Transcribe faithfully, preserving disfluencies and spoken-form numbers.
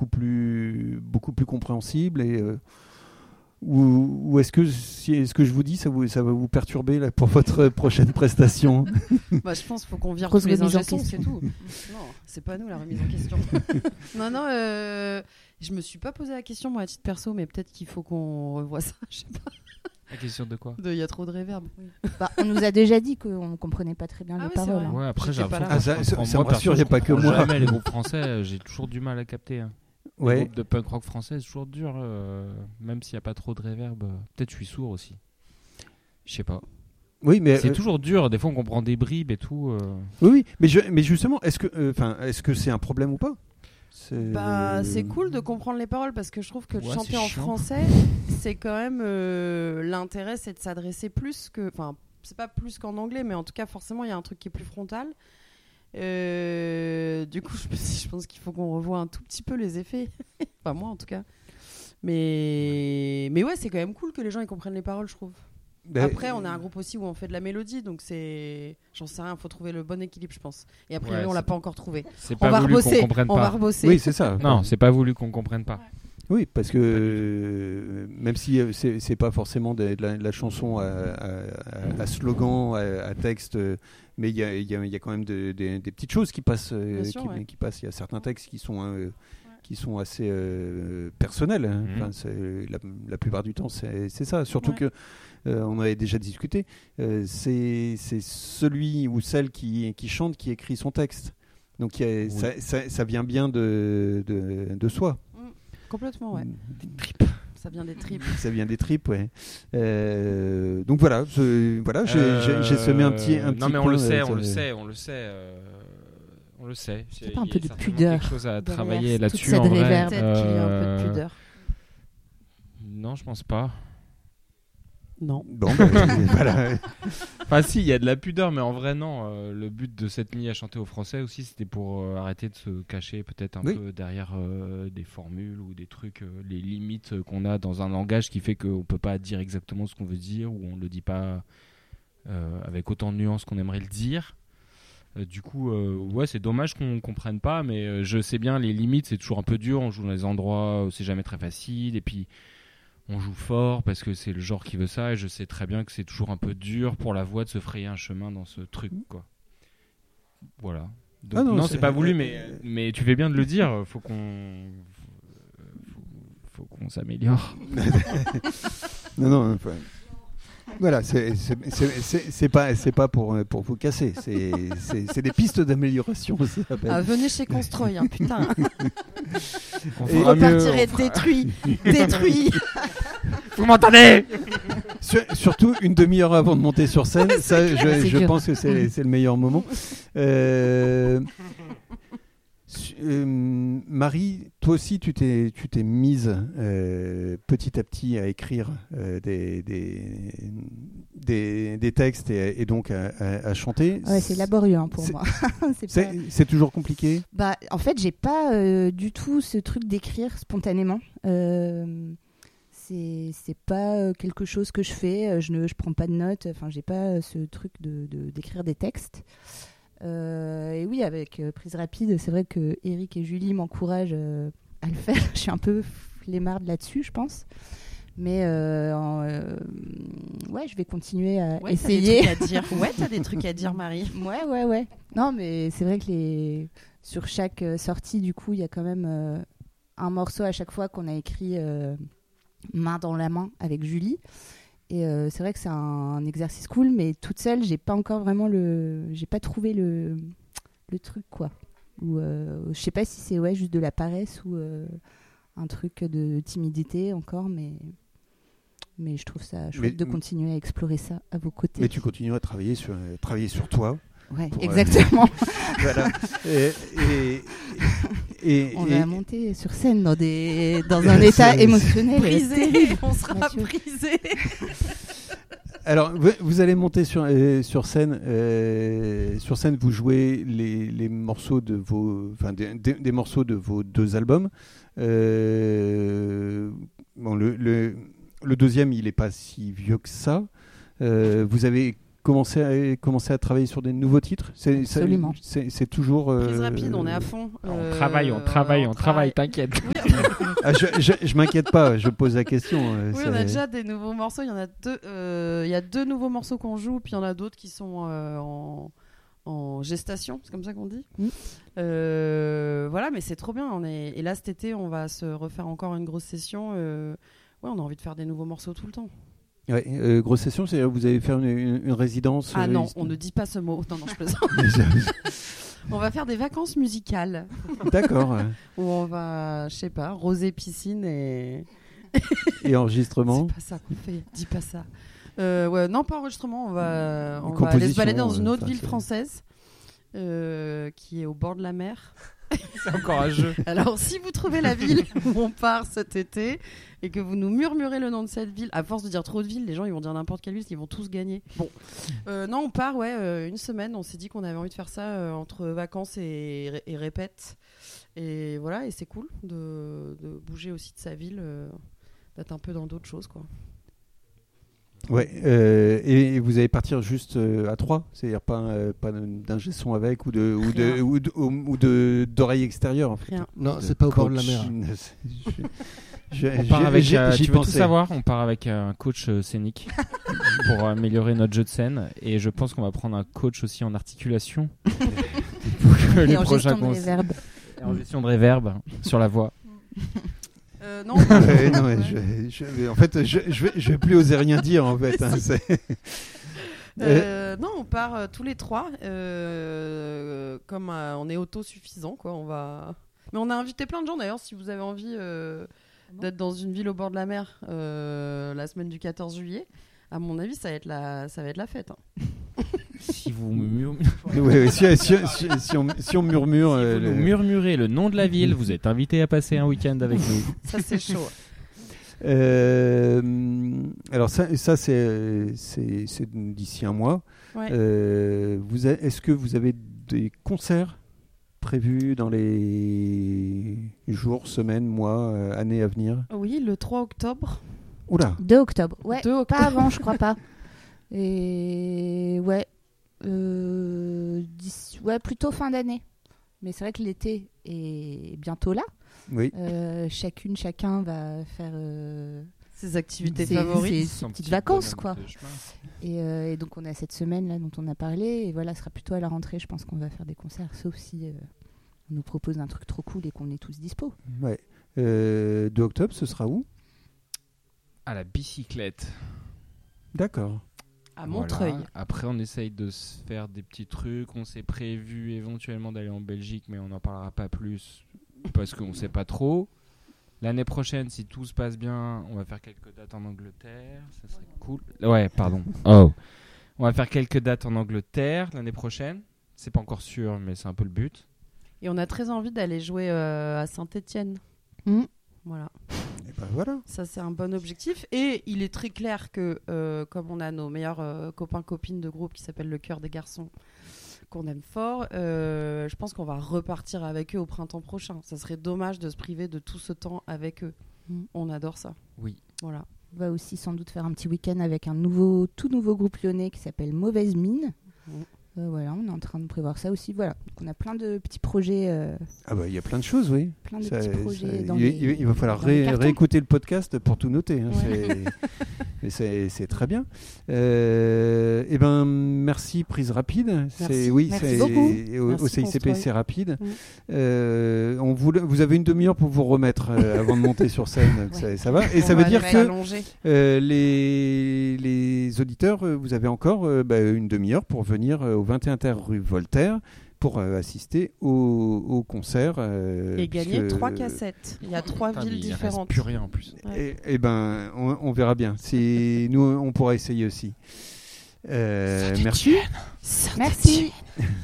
beaucoup plus, beaucoup plus compréhensible et euh, ou, ou est-ce que si, est-ce que je vous dis ça, vous, ça va vous perturber là, pour votre prochaine prestation? Bah, je pense qu'il faut qu'on vire Grosse tous les remise en ingé-sons, c'est question. tout. Non, c'est pas nous la remise en question. non, non, euh, je me suis pas posé la question moi à titre perso, mais peut-être qu'il faut qu'on revoie ça. Je sais pas. La question de quoi? Il y a trop de réverb. Oui. Bah, on nous a déjà dit qu'on ne comprenait pas très bien Ah les oui, c'est paroles. vrai. hein. Ouais, après j'ai J'étais pas l'impression là. que Ah, je ça- comprends- ça moi, me rassure, perso, il y a je pas que comprends moi. Jamais les groupes français, j'ai toujours du mal à capter. Hein. Les Ouais. groupes de punk rock français, c'est toujours dur, euh, même s'il n'y a pas trop de réverb. euh, Peut-être je suis sourd aussi. Je sais pas. Oui, mais C'est euh, toujours dur. Des fois, on comprend des bribes et tout. euh. oui, oui, mais, je, mais justement, est-ce que, enfin, est-ce que c'est un problème ou pas? C'est... Bah, c'est cool de comprendre les paroles parce que je trouve que Ouais, chanter c'est en chiant. français, c'est quand même euh, l'intérêt, c'est de s'adresser plus que, enfin, c'est pas plus qu'en anglais, mais en tout cas, forcément, il y a un truc qui est plus frontal. Euh, du coup, je, me suis- je pense qu'il faut qu'on revoie un tout petit peu les effets. Enfin, moi, en tout cas. Mais, mais ouais, c'est quand même cool que les gens ils comprennent les paroles, je trouve. Ben, Après, on a un groupe aussi où on fait de la mélodie, donc c'est, j'en sais rien, faut trouver le bon équilibre, je pense. Et après, Ouais, on l'a c'est- pas encore trouvé. C'est On pas va voulu qu'on rebosser. comprenne On va pas. rebosser. Oui, c'est ça. Non, c'est pas voulu qu'on comprenne pas. Oui, parce que euh, même si euh, c'est, c'est pas forcément de, de la, de la chanson à, à- à- à slogan, à, à texte, euh, mais il y a, il y a- il y a quand même de- de- des petites choses qui passent, euh, Bien sûr, qui, ouais. qui passent. Il y a certains textes qui sont, euh, qui sont assez euh, personnels. hein. Mhm. Enfin, c'est- la, la plupart du temps, c'est, c'est ça. Surtout Ouais. que euh, on avait déjà discuté. euh, c'est, c'est celui ou celle qui, qui chante qui écrit son texte. Donc il y a- Oui. ça, ça- ça vient bien de, de, de soi. Complètement, ouais. Des tripes. Ça vient des tripes. Ça vient des tripes, ouais. Euh, donc voilà, je- voilà, j'ai, Euh, j'ai- j'ai semé un petit, un petit Non, mais on coin, le sait, euh, on le ça- sait, on le sait. euh, On le sait. C'est Il y a- pas un il y a peu de certainement pudeur quelque chose à derrière travailler toute là-dessus cette en vrai. réverb. Peut-être qu'il y a un peu de Euh, pudeur. Non, je pense pas. Non. Bon, bah, voilà. Enfin, si, il y a de la pudeur, mais en vrai, non. Euh, le but de cette nuit à chanter au français aussi, c'était pour euh, arrêter de se cacher peut-être un Oui. peu derrière euh, des formules ou des trucs, euh, les limites euh, qu'on a dans un langage qui fait qu'on peut pas dire exactement ce qu'on veut dire ou on le dit pas euh, avec autant de nuances qu'on aimerait le dire. Euh, du coup, euh, ouais, c'est dommage qu'on comprenne pas, mais euh, je sais bien, les limites, c'est toujours un peu dur. On joue dans des endroits où c'est jamais très facile, et puis on joue fort parce que c'est le genre qui veut ça, et je sais très bien que c'est toujours un peu dur pour la voix de se frayer un chemin dans ce truc, quoi. Voilà. Donc, Ah non, non, c'est- c'est pas voulu, mais, mais tu fais bien de le dire. Faut qu'on, faut, faut qu'on s'améliore. Non, non, enfin, voilà, c'est, c'est, c'est, c'est, c'est pas, c'est pas pour, euh, pour vous casser, c'est, c'est, c'est des pistes d'amélioration, ça s'appelle. Ah, venez chez Constroy, hein, putain. On Et- fera Vous mieux, repartirez on fera- détruit. Détruit. Vous m'entendez? Sur- surtout une demi-heure avant de monter sur scène, ça, je, C'est je dur. pense que c'est, c'est le meilleur moment. Euh, su- euh, Marie, toi aussi, tu t'es, tu t'es mise euh, petit à petit à écrire euh, des, des, des, des textes et, et donc à, à- à chanter. Ouais, c'est laborieux hein, pour C'est- moi. c'est C'est, pas... c'est toujours compliqué. Bah, en fait, j'ai pas euh, du tout ce truc d'écrire spontanément. Euh, c'est c'est pas euh, quelque chose que je fais. euh, Je ne je prends pas de notes. Enfin, j'ai pas euh, ce truc de, de d'écrire des textes. Euh, et oui, avec euh, Prise Rapide, c'est vrai que Eric et Julie m'encouragent euh, à le faire. Je suis un peu flemmarde là-dessus, je pense. Mais euh, en, euh, ouais, je vais continuer à Ouais, essayer. T'as des trucs à dire. Ouais, t'as des trucs à dire, Marie. Ouais, ouais, ouais. Non, mais c'est vrai que les... sur chaque euh, sortie, du coup, il y a quand même euh, un morceau à chaque fois qu'on a écrit euh, main dans la main avec Julie. Et euh, c'est vrai que c'est un, un exercice cool, mais toute seule, j'ai pas encore vraiment le... J'ai pas trouvé le, le truc, quoi. Ou euh, je sais pas si c'est ouais, juste de la paresse ou euh, un truc de timidité encore, mais... Mais je trouve ça chouette Mais- de continuer à explorer ça à vos côtés. Mais tu continues à travailler sur, euh, travailler sur toi. Ouais, pour, euh, exactement. Voilà. Et, et, et- On et- va monter sur scène dans, des... dans un état C'est- émotionnel. Brisé. terrible. On sera Mathieu. brisé. Alors, vous, vous allez monter sur, euh, sur scène. euh, sur scène, vous jouez les, les morceaux de vos, enfin des, des- des morceaux de vos deux albums. Euh, bon, le, le, le deuxième, il n'est pas si vieux que ça. Euh, vous avez commencé à, commencé à travailler sur des nouveaux titres. C'est, c'est- Absolument. C'est, c'est toujours. euh, Prise rapide, on est à fond. On Euh, travaille, on travaille, on travaille, travaille. t'inquiète. Oui, Ah, je, je, je m'inquiète pas, je pose la question. euh, Oui, c'est- on a déjà des nouveaux morceaux. Il y en a deux. euh, Il y a deux nouveaux morceaux qu'on joue, puis il y en a d'autres qui sont euh, en, en gestation. C'est comme ça qu'on dit. Mm. Euh, voilà, mais c'est trop bien. On est... Et là, cet été, on va se refaire encore une grosse session. euh, Ouais, on a envie de faire des nouveaux morceaux tout le temps. Ouais, euh, grosse session, c'est-à-dire que vous allez faire une, une- une résidence. Ah euh, non, hist- on ne dit pas ce mot. Non, non, je plaisante. On va faire des vacances musicales D'accord. euh, où on va, je sais pas, rosée piscine et. Et enregistrement. C'est pas ça qu'on fait. Dis pas ça. Euh, ouais, non, pas enregistrement. On va, on va Composition, aller se balader dans une euh, autre enfin, ville c'est- française euh, qui est au bord de la mer. C'est encore un jeu. Alors, si vous trouvez la ville où on part cet été et que vous nous murmurez le nom de cette ville, à force de dire trop de villes, les gens ils vont dire n'importe quelle ville, ils vont tous gagner. Bon, Euh, non, on part, ouais, euh, une semaine. On s'est dit qu'on avait envie de faire ça euh, entre vacances et, ré- et répète. Et voilà, et c'est cool de, de bouger aussi de sa ville, euh, d'être un peu dans d'autres choses, quoi. Ouais, euh, et, et vous allez partir juste euh, à trois, c'est-à-dire pas, euh, pas d'ingé son avec ou de ou de Rien. ou de, ou- ou de d'oreilles extérieures en fait. Rien. Non, c'est pas au bord de la mer. Coach- je- On je- part j'ai- avec, j'ai- euh, j'y tu veux tout pensais. savoir, on part avec euh, un coach euh, scénique pour améliorer notre jeu de scène. Et je pense qu'on va prendre un coach aussi en articulation pour que les Et en prochains gestion de cons- réverb. et en gestion de réverb sur la voix. Euh, non, Ouais, non, mais je- je- en fait, je, je, vais, je vais plus oser rien dire en fait. hein, c'est- Euh, non, on part euh, tous les trois. euh, comme euh, on est autosuffisant, quoi. On va. Mais on a invité plein de gens d'ailleurs. Si vous avez envie euh, d'être dans une ville au bord de la mer euh, la semaine du quatorze juillet, à mon avis, ça va être la, ça va être la fête. hein. Si vous, mur- Ouais, ouais, si, si- si- si on, si on murmure, si euh, vous le- nous murmurez le nom de la ville, vous êtes invité à passer un week-end avec nous. Ça, c'est chaud. Euh, alors ça, ça c'est, c'est, c'est d'ici un mois. Ouais. Euh, vous a- est-ce que vous avez des concerts prévus dans les jours, semaines, mois, euh, années à venir? Oui, le trois octobre. Oula. deux octobre. Ouais, deux pas octobre. avant, je crois pas. Et ouais, euh, d'ici- ouais, plutôt fin d'année. Mais c'est vrai que l'été est bientôt là. Oui. Euh, chacune, chacun va faire euh, Ses activités ses- favorites. ses- Son petites petit vacances, bonhomme quoi. de chemin. Et, euh, et donc on a cette semaine là dont on a parlé. Et voilà, ce sera plutôt à la rentrée. Je pense qu'on va faire des concerts, sauf si euh, on nous propose un truc trop cool et qu'on est tous dispo. Ouais. Euh, deux octobre, ce sera où? À la bicyclette. D'accord. À Voilà. Montreuil. Après, on essaye de se faire des petits trucs. On s'est prévu éventuellement d'aller en Belgique, mais on n'en parlera pas plus parce qu'on ne sait pas trop. L'année prochaine, si tout se passe bien, on va faire quelques dates en Angleterre. Ça serait cool. Ouais, pardon. Oh. On va faire quelques dates en Angleterre l'année prochaine. C'est pas encore sûr, mais c'est un peu le but. Et on a très envie d'aller jouer euh, à Saint-Étienne. Mm. Voilà. Et ben voilà. Ça, c'est un bon objectif. Et il est très clair que, euh, comme on a nos meilleurs euh, copains-copines de groupe qui s'appellent Le Cœur des Garçons, qu'on aime fort, euh, je pense qu'on va repartir avec eux au printemps prochain. Ça serait dommage de se priver de tout ce temps avec eux. Mm. On adore ça. Oui. Voilà. On va aussi sans doute faire un petit week-end avec un nouveau, tout nouveau groupe lyonnais qui s'appelle Mauvaise Mine. Mm. Euh, voilà, on est en train de prévoir ça aussi. Voilà, donc on a plein de petits projets, euh, Ah bah il y a plein de choses, oui. plein de Ça- petits projets ça- dans il, les- il- il va falloir dans les ré- cartons. réécouter le podcast pour tout noter. hein, Ouais. c'est- Mais c'est, c'est très bien. Euh, eh ben merci Prise Rapide. C'est Merci. oui, Merci c'est beaucoup. au, Merci, au C I C P Construit. c'est rapide. Mm. Euh, on voulait, vous avez une demi-heure pour vous remettre euh, avant de monter sur scène. Ça, ça va. Et On ça va veut dire aller que s'allonger. euh, les, les auditeurs, euh, vous avez encore euh, bah, une demi-heure pour venir euh, au vingt et un terre rue Voltaire pour euh, assister au, au concert. euh, Et gagner puisque- trois cassettes. Il y a trois Putain, mais villes il reste différentes. plus rien en plus. Ouais. Et, et ben, on, on verra bien. Si nous, on pourra essayer aussi. Euh, merci. Merci.